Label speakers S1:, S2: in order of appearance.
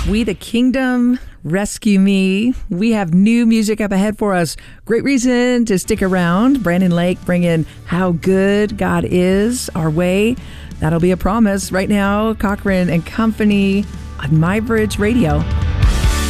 S1: We the Kingdom, Rescue Me. We have new music up ahead for us. Great reason to stick around. Brandon Lake bringing How Good God Is our way. That'll be a promise. Right now, Cochran and Company on MyBridge Radio.